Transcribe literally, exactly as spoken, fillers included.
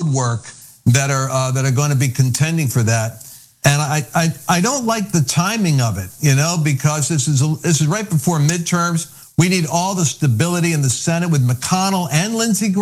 woodwork that are uh, that are going to be contending for that. And I, I I don't like the timing of it, you know, because this is this is right before midterms. We need all the stability in the Senate with McConnell and Lindsey Graham.